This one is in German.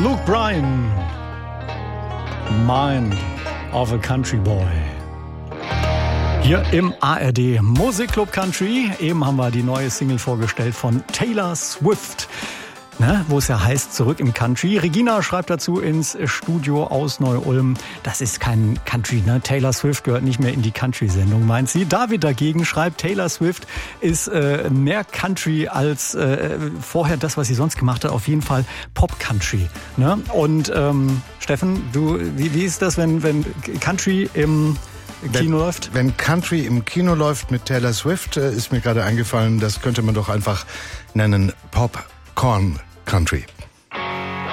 Luke Bryan, Mind of a Country Boy. Hier im ARD Musikclub Country. Eben haben wir die neue Single vorgestellt von Taylor Swift, ne, wo es ja heißt, zurück im Country. Regina schreibt dazu ins Studio aus Neu-Ulm, das ist kein Country, ne? Taylor Swift gehört nicht mehr in die Country-Sendung, meint sie. David dagegen schreibt, Taylor Swift ist mehr Country als vorher das, was sie sonst gemacht hat. Auf jeden Fall Pop-Country. Ne? Und Steffen, wie ist das, wenn Country im Kino läuft? Wenn Country im Kino läuft mit Taylor Swift, ist mir gerade eingefallen, das könnte man doch einfach nennen Popcorn Country.